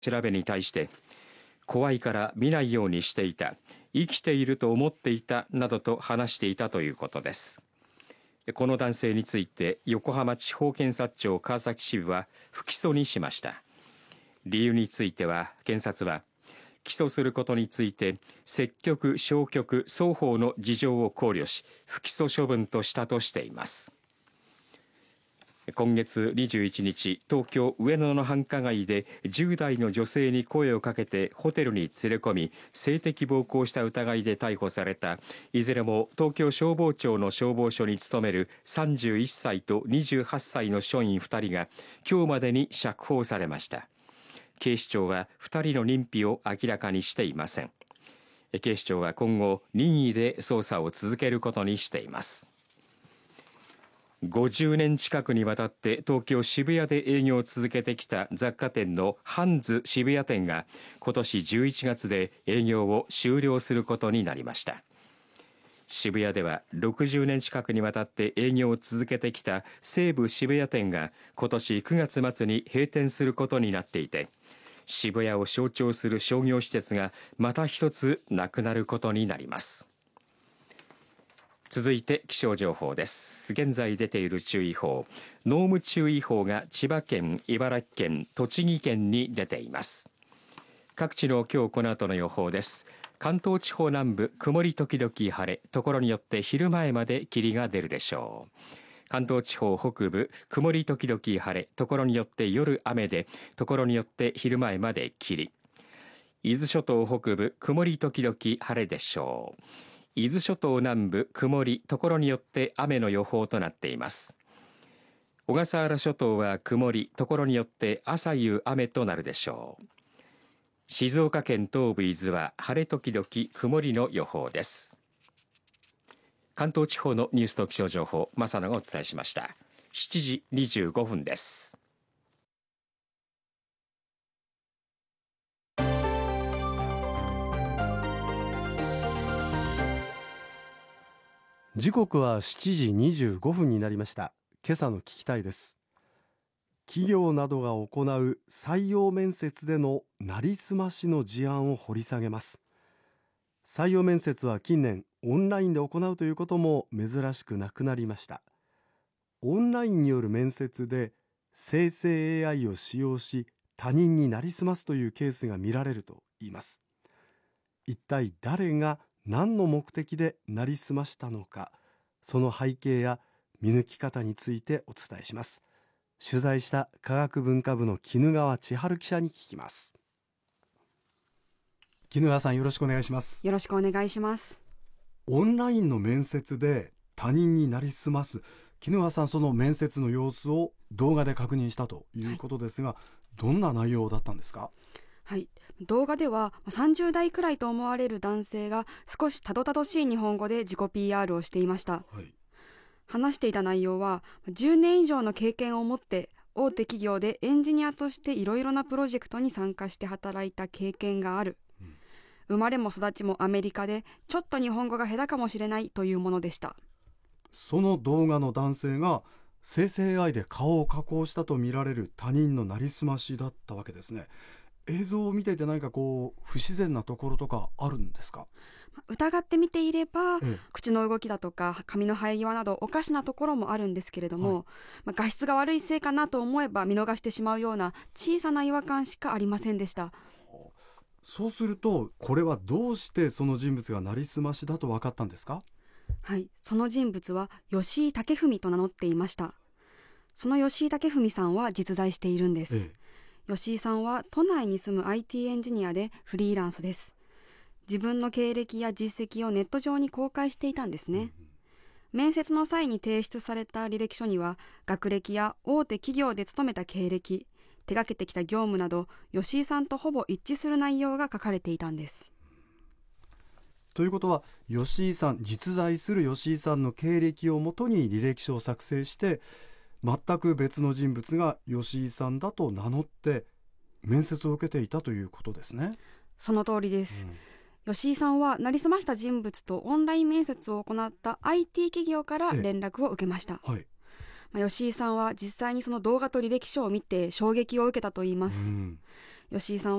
調べに対して、怖いから見ないようにしていた、生きていると思っていたなどと話していたということです。この男性について横浜地方検察庁川崎支部は不起訴にしました。理由については検察は、起訴することについて積極消極双方の事情を考慮し不起訴処分としたとしています。今月21日、東京上野の繁華街で10代の女性に声をかけてホテルに連れ込み性的暴行した疑いで逮捕されたいずれも東京消防庁の消防署に勤める31歳と28歳の署員2人が今日までに釈放されました。警視庁は2人の認否を明らかにしていません。警視庁は今後任意で捜査を続けることにしています。50年近くにわたって東京渋谷で営業を続けてきた雑貨店のハンズ渋谷店が今年11月で営業を終了することになりました。渋谷では60年近くにわたって営業を続けてきた西武渋谷店が今年9月末に閉店することになっていて、渋谷を象徴する商業施設がまた一つなくなることになります。続いて気象情報です。現在出ている注意報、濃霧注意報が千葉県、茨城県、栃木県に出ています。各地の今日この後の予報です。関東地方南部、曇り時々晴れ、ところによって昼前まで霧が出るでしょう。関東地方北部、曇り時々晴れ、ところによって夜雨で、ところによって昼前まで霧。伊豆諸島北部、曇り時々晴れでしょう。伊豆諸島南部、曇り、ところによって雨の予報となっています。小笠原諸島は曇り、ところによって朝夕雨となるでしょう。静岡県東部伊豆は晴れ時々曇りの予報です。関東地方のニュースと気象情報、正野がお伝えしました。7時25分です。 時刻は7時25分になりました。今朝の聞きたいです。企業などが行う採用面接でのなりすましの事案を掘り下げます。採用面接は近年オンラインで行うということも珍しくなくなりました。オンラインによる面接で生成 AI を使用し他人になりすますというケースが見られるといいます。一体誰が何の目的でなりすましたのか、その背景や見抜き方についてお伝えします。取材した科学文化部の絹川千春記者に聞きます。絹川さん、よろしくお願いします。 よろしくお願いします。 オンラインの面接で他人になりすます。絹川さん、その面接の様子を動画で確認したということですが、どんな内容だったんですか？ はい、動画では30代くらいと思われる男性が少したどたどしい日本語で自己 PR をしていました。話していた内容は、10年以上の経験を持って大手企業でエンジニアとしていろいろなプロジェクトに参加して働いた経験がある、生まれも育ちもアメリカでちょっと日本語が下手かもしれないというものでした。 その動画の男性が生成 AI で顔を加工したとみられる他人のなりすましだったわけですね。映像を見ていて何か不自然なところとかあるんですか？ 疑って見ていれば、口の動きだとか髪の生え際などおかしなところもあるんですけれども、画質が悪いせいかなと思えば見逃してしまうような小さな違和感しかありませんでした。 そうすると、これはどうしてその人物がなりすましだと分かったんですか？ はい、その人物は吉井武文と名乗っていました。その吉井武文さんは実在しているんです。吉井さんは都内に住む IT エンジニアでフリーランスです。自分の経歴や実績をネット上に公開していたんですね。面接の際に提出された履歴書には、学歴や大手企業で勤めた経歴、手掛けてきた業務など、吉井さんとほぼ一致する内容が書かれていたんです。 ということは、吉井さん、実在する吉井さんの経歴をもとに履歴書を作成して、全く別の人物が吉井さんだと名乗って面接を受けていたということですね。 その通りです。吉井さんはなりすました人物とオンライン面接を行った IT 企業から連絡を受けました。吉井さんは実際にその動画と履歴書を見て衝撃を受けたといいます。吉井さん